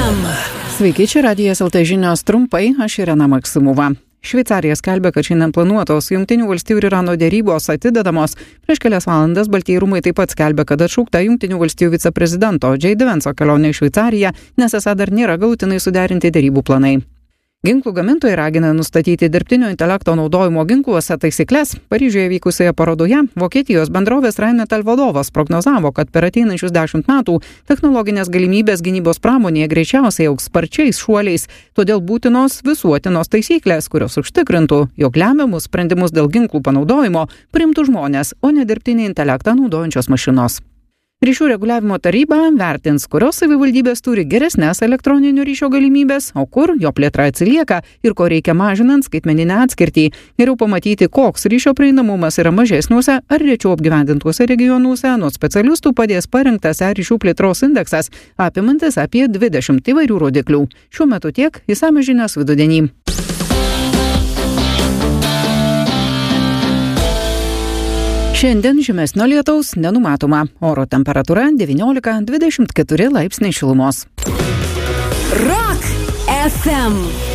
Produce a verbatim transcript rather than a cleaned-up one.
M. Sveiki, čia Radijas L T žinios trumpai, aš Irena Maksimova. Šveicarija skelbia, kad šiandien planuotos Jungtinių valstijų ir Irano dėrybos atidedamos. Prieš kelias valandas Baltieji rūmai taip pat skelbia, kad atšaukta Jungtinių valstijų viceprezidento J D Vance'o kelionė į Šveicariją, nes esą dar nėra galutinai suderinti dėrybų planai. Ginklų gamintojai ragina nustatyti dirbtinio intelekto naudojimo ginkluose taisyklės. Paryžiuje vykusioje parodoje Vokietijos bendrovės Rheinmetall vadovas prognozavo, kad per ateinančius dešimt metų technologinės galimybės gynybos pramonėje greičiausiai augs sparčiais šuoliais, todėl būtinos visuotinos taisyklės, kurios užtikrintų, jog lemiamus sprendimus dėl ginklų panaudojimo priimtų žmonės, o ne dirbtinį intelektą naudojančios mašinos. Ryšių reguliavimo taryba vertins, kurios savivaldybės turi geresnės elektroninio ryšio galimybės, o kur jo plėtra atsilieka ir ko reikia mažinant skaitmeninę atskirtį. Geriau pamatyti, koks ryšio prieinamumas yra mažesniuose ar rečiau apgyvendintuose regionuose, nuo specialistų padės parengtas ryšių plėtros indeksas, apimantis apie dvidešimt įvairių rodiklių. Šiuo metu tiek, išsamios žinios vidudienį. Šiandien žymesnio lietaus nenumatoma. Oro temperatūra devyniolika dvidešimt keturi laipsniai šilumos. Rock F M.